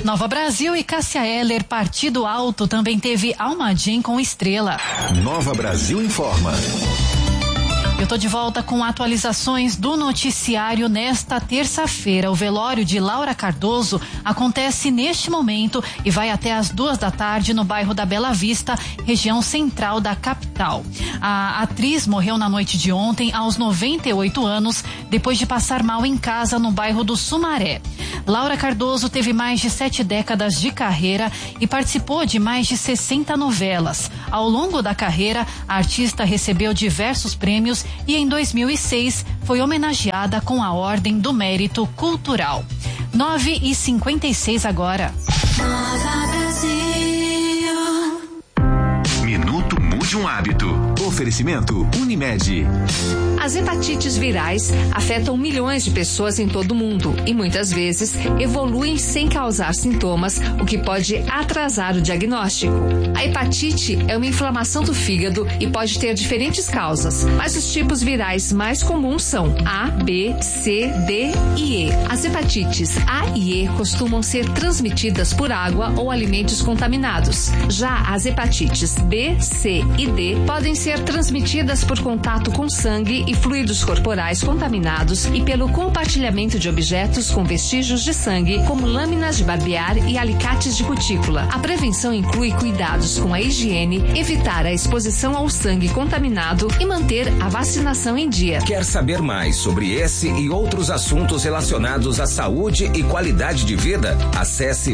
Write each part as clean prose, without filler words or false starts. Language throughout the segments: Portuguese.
Nova Brasil e Cássia Eller, Partido Alto, também teve Almadim com Estrela. Nova Brasil informa. Eu tô de volta com atualizações do noticiário nesta terça-feira. O velório de Laura Cardoso acontece neste momento e vai até às 14h no bairro da Bela Vista, região central da capital. A atriz morreu na noite de ontem aos 98 anos, depois de passar mal em casa no bairro do Sumaré. Laura Cardoso teve mais de 7 décadas de carreira e participou de mais de 60 novelas. Ao longo da carreira, a artista recebeu diversos prêmios e em 2006 foi homenageada com a Ordem do Mérito Cultural. 9h56 agora. Nova Brasil. Minuto Mude um Hábito. Oferecimento Unimed. As hepatites virais afetam milhões de pessoas em todo o mundo e muitas vezes evoluem sem causar sintomas, o que pode atrasar o diagnóstico. A hepatite é uma inflamação do fígado e pode ter diferentes causas, mas os tipos virais mais comuns são A, B, C, D e E. As hepatites A e E costumam ser transmitidas por água ou alimentos contaminados. Já as hepatites B, C e D podem ser transmitidas por contato com sangue e fluidos corporais contaminados e pelo compartilhamento de objetos com vestígios de sangue, como lâminas de barbear e alicates de cutícula. A prevenção inclui cuidados com a higiene, evitar a exposição ao sangue contaminado e manter a vacinação em dia. Quer saber mais sobre esse e outros assuntos relacionados à saúde e qualidade de vida? Acesse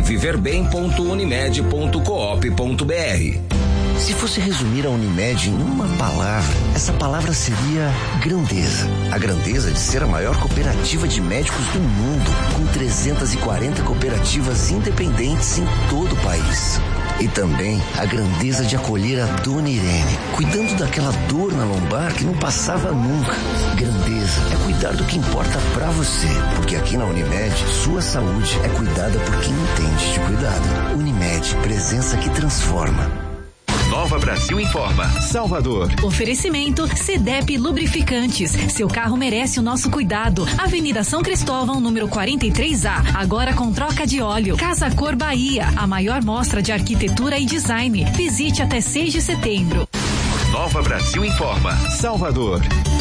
viverbem.unimed.coop.br. Se fosse resumir a Unimed em uma palavra, essa palavra seria grandeza. A grandeza de ser a maior cooperativa de médicos do mundo, com 340 cooperativas independentes em todo o país. E também a grandeza de acolher a Dona Irene, cuidando daquela dor na lombar que não passava nunca. Grandeza é cuidar do que importa pra você, porque aqui na Unimed, sua saúde é cuidada por quem entende de cuidado. Unimed, presença que transforma. Nova Brasil informa. Salvador. Oferecimento CDEP Lubrificantes. Seu carro merece o nosso cuidado. Avenida São Cristóvão, número 43A. Agora com troca de óleo. Casa Cor Bahia. A maior mostra de arquitetura e design. Visite até 6 de setembro. Nova Brasil informa. Salvador.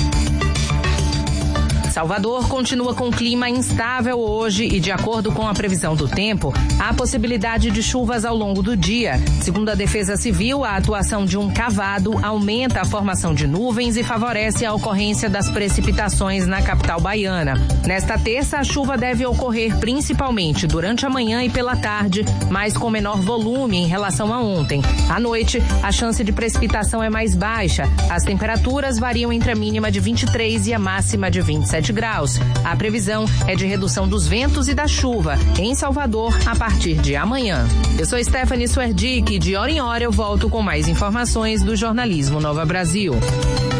Salvador continua com clima instável hoje e, de acordo com a previsão do tempo, há possibilidade de chuvas ao longo do dia. Segundo a Defesa Civil, a atuação de um cavado aumenta a formação de nuvens e favorece a ocorrência das precipitações na capital baiana. Nesta terça, a chuva deve ocorrer principalmente durante a manhã e pela tarde, mas com menor volume em relação a ontem. À noite, a chance de precipitação é mais baixa. As temperaturas variam entre a mínima de 23 e a máxima de 27 graus. A previsão é de redução dos ventos e da chuva em Salvador a partir de amanhã. Eu sou Stephanie Suerdick e de hora em hora eu volto com mais informações do jornalismo Nova Brasil.